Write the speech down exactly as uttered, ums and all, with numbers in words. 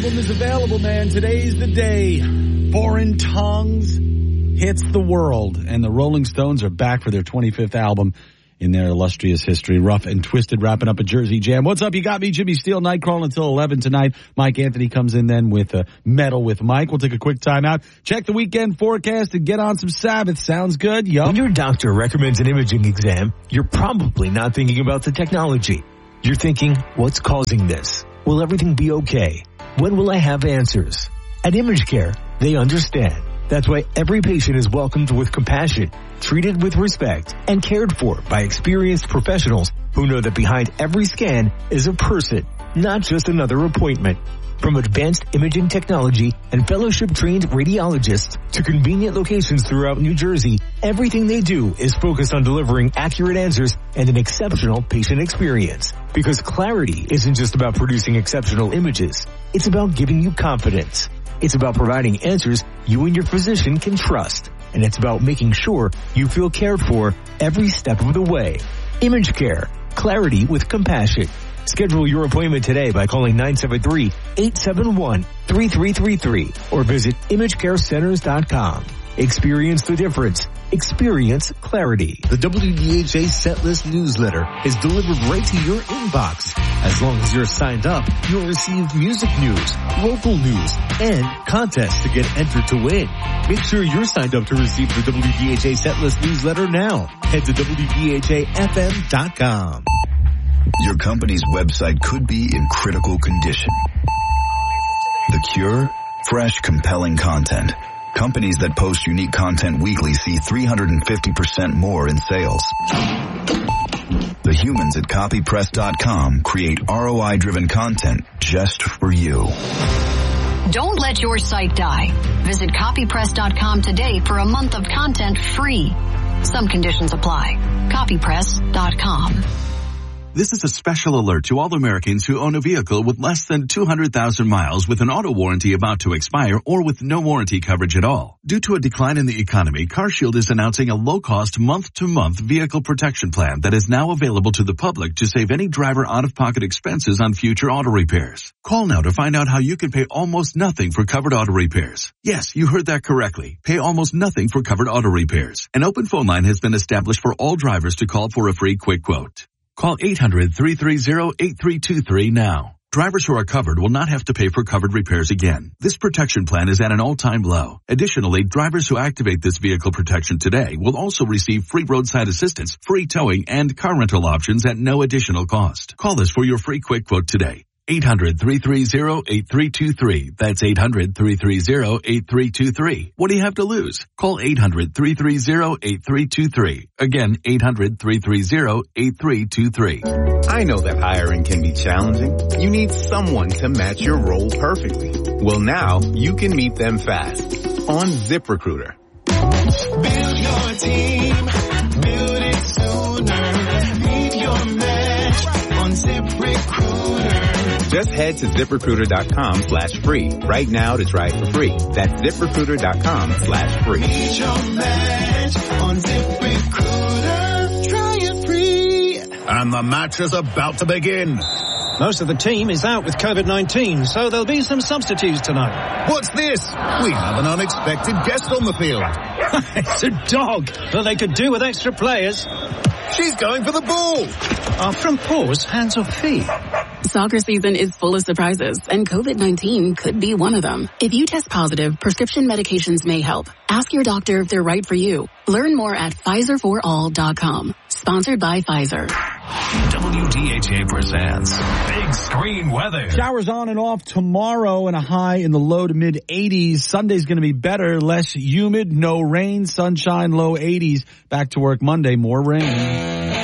album is available, man. Today's the day. Foreign Tongues hits the world, and the Rolling Stones are back for their twenty-fifth album in their illustrious history. Rough and Twisted wrapping up a Jersey Jam. What's up? You got me, Jimmy Steele, Nightcrawler until eleven tonight. Mike Anthony comes in then with uh, Metal with Mike. We'll take a quick time out, check the weekend forecast, and get on some Sabbath. Sounds good? Yup. When your doctor recommends an imaging exam, you're probably not thinking about the technology. You're thinking, what's causing this? Will everything be okay? When will I have answers? At ImageCare, they understand. That's why every patient is welcomed with compassion, treated with respect, and cared for by experienced professionals who know that behind every scan is a person, not just another appointment. From advanced imaging technology and fellowship-trained radiologists to convenient locations throughout New Jersey, everything they do is focused on delivering accurate answers and an exceptional patient experience. Because clarity isn't just about producing exceptional images. It's about giving you confidence. It's about providing answers you and your physician can trust. And it's about making sure you feel cared for every step of the way. ImageCare. Clarity with compassion. Schedule your appointment today by calling nine seven three, eight seven one, three three three three or visit image care centers dot com. Experience the difference. Experience clarity. The W D H A Setlist newsletter is delivered right to your inbox. As long as you're signed up, you'll receive music news, local news, and contests to get entered to win. Make sure you're signed up to receive the W D H A Setlist newsletter now. Head to W D H A F M dot com. Your company's website could be in critical condition. The cure? Fresh, compelling content. Companies that post unique content weekly see three hundred fifty percent more in sales. The humans at copy press dot com create R O I-driven content just for you. Don't let your site die. Visit copy press dot com today for a month of content free. Some conditions apply. copy press dot com. This is a special alert to all Americans who own a vehicle with less than two hundred thousand miles with an auto warranty about to expire or with no warranty coverage at all. Due to a decline in the economy, CarShield is announcing a low-cost month-to-month vehicle protection plan that is now available to the public to save any driver out-of-pocket expenses on future auto repairs. Call now to find out how you can pay almost nothing for covered auto repairs. Yes, you heard that correctly. Pay almost nothing for covered auto repairs. An open phone line has been established for all drivers to call for a free quick quote. Call eight hundred, three three zero, eight three two three now. Drivers who are covered will not have to pay for covered repairs again. This protection plan is at an all-time low. Additionally, drivers who activate this vehicle protection today will also receive free roadside assistance, free towing, and car rental options at no additional cost. Call us for your free quick quote today. eight hundred, three three zero, eight three two three. That's eight hundred, three three zero, eight three two three. What do you have to lose? Call eight hundred, three three zero, eight three two three. Again, eight hundred, three three zero, eight three two three. I know that hiring can be challenging. You need someone to match your role perfectly. Well, now you can meet them fast on ZipRecruiter. Build your team. Build it sooner. Meet your match on ZipRecruiter. Just head to ZipRecruiter.com slash free right now to try it for free. That's ZipRecruiter.com slash free. Meet your match on ZipRecruiter. Try it free. And the match is about to begin. Most of the team is out with covid nineteen, so there'll be some substitutes tonight. What's this? We have an unexpected guest on the field. It's a dog, but they could do with extra players. She's going for the ball. Our front paws, hands or feet. Soccer season is full of surprises, and covid nineteen could be one of them. If you test positive, prescription medications may help. Ask your doctor if they're right for you. Learn more at Pfizer for all dot com. Sponsored by Pfizer. W D H A presents Big Screen Weather. Showers on and off tomorrow and a high in the low to mid eighties. Sunday's going to be better, less humid, no rain, sunshine, low eighties. Back to work Monday, more rain.